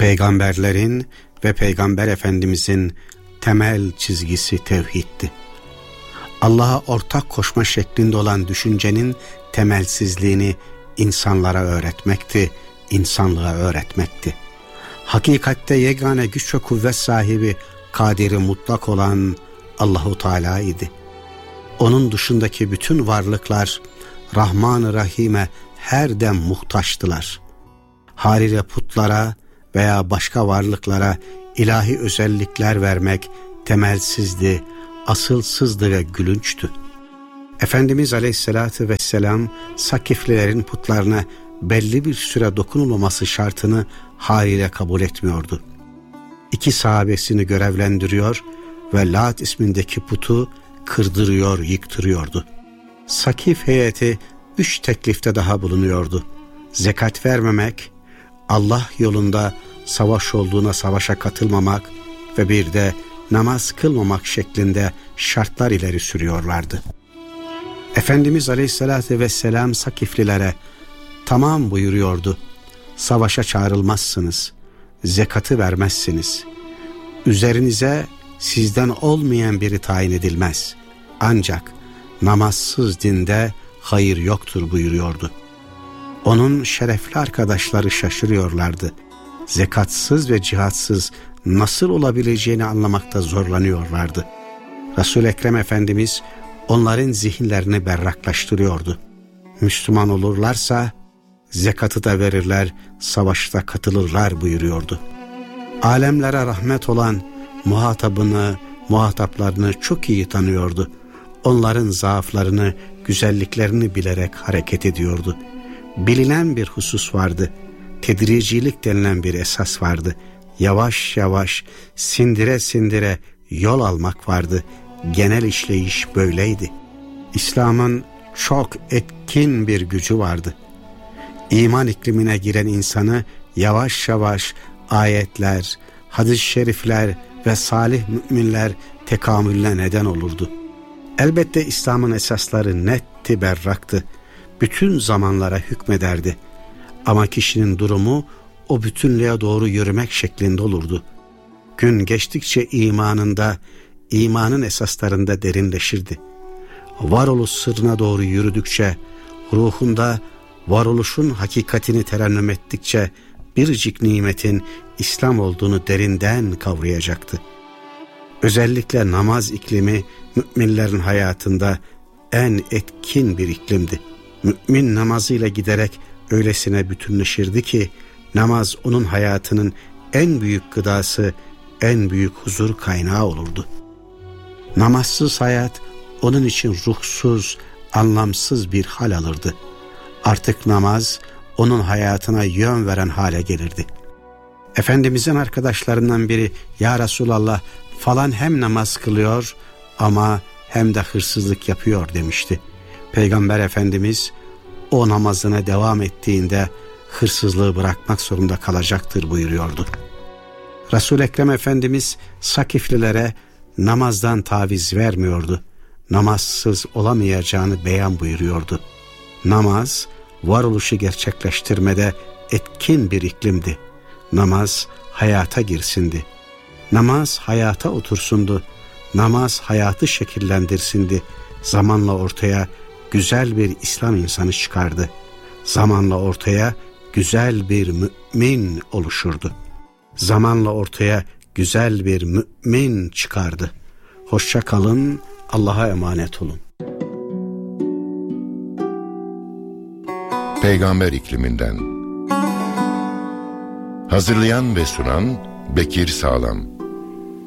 Peygamberlerin ve Peygamber Efendimizin temel çizgisi tevhiddi. Allah'a ortak koşma şeklinde olan düşüncenin temelsizliğini insanlara öğretmekti, insanlığa öğretmekti. Hakikatte yegane güç ve kuvvet sahibi, kadiri mutlak olan Allahu Teala idi. Onun dışındaki bütün varlıklar Rahman-ı Rahim'e her dem muhtaçtılar. Haliyle putlara veya başka varlıklara ilahi özellikler vermek temelsizdi, asılsızdı ve gülünçtü. Efendimiz Aleyhisselatü Vesselam Sakiflilerin putlarına belli bir süre dokunulmaması şartını haliyle kabul etmiyordu. 2 sahabesini görevlendiriyor ve Lat ismindeki putu kırdırıyor, yıktırıyordu. Sakif heyeti 3 teklifte daha bulunuyordu. Zekat vermemek, Allah yolunda savaş olduğuna savaşa katılmamak ve bir de namaz kılmamak şeklinde şartlar ileri sürüyorlardı. Efendimiz Aleyhisselatü Vesselam Sakiflilere tamam buyuruyordu. Savaşa çağrılmazsınız, zekatı vermezsiniz. Üzerinize sizden olmayan biri tayin edilmez. Ancak namazsız dinde hayır yoktur buyuruyordu. Onun şerefli arkadaşları şaşırıyorlardı. Zekatsız ve cihatsız nasıl olabileceğini anlamakta zorlanıyorlardı. Resul-i Ekrem Efendimiz onların zihinlerini berraklaştırıyordu. Müslüman olurlarsa zekatı da verirler, savaşta katılırlar buyuruyordu. Alemlere rahmet olan muhataplarını çok iyi tanıyordu. Onların zaaflarını, güzelliklerini bilerek hareket ediyordu. Bilinen bir husus vardı. Tedricilik denilen bir esas vardı. Yavaş yavaş, sindire sindire yol almak vardı. Genel işleyiş böyleydi. İslam'ın çok etkin bir gücü vardı. İman iklimine giren insanı yavaş yavaş ayetler, hadis-i şerifler ve salih müminler tekamülüne neden olurdu. Elbette İslam'ın esasları netti, berraktı. Bütün zamanlara hükmederdi. Ama kişinin durumu o bütünlüğe doğru yürümek şeklinde olurdu. Gün geçtikçe imanın esaslarında derinleşirdi. Varoluş sırrına doğru yürüdükçe, ruhunda varoluşun hakikatini terennüm ettikçe biricik nimetin İslam olduğunu derinden kavrayacaktı. Özellikle namaz iklimi müminlerin hayatında en etkin bir iklimdi. Mümin namazıyla giderek öylesine bütünleşirdi ki namaz onun hayatının en büyük gıdası, en büyük huzur kaynağı olurdu. Namazsız hayat onun için ruhsuz, anlamsız bir hal alırdı. Artık namaz onun hayatına yön veren hale gelirdi. Efendimizin arkadaşlarından biri, "Ya Resulallah, falan hem namaz kılıyor ama hem de hırsızlık yapıyor" demişti. Peygamber Efendimiz o namazına devam ettiğinde hırsızlığı bırakmak zorunda kalacaktır buyuruyordu. Resul-i Ekrem Efendimiz Sakiflilere namazdan taviz vermiyordu. Namazsız olamayacağını beyan buyuruyordu. Namaz varoluşu gerçekleştirmede etkin bir iklimdi. Namaz hayata girsindi. Namaz hayata otursundu. Namaz hayatı şekillendirsindi. Zamanla ortaya güzel bir İslam insanı çıkardı. Zamanla ortaya güzel bir mümin oluşurdu. Zamanla ortaya güzel bir mümin çıkardı. Hoşça kalın, Allah'a emanet olun. Peygamber ikliminden. Hazırlayan ve sunan Bekir Sağlam.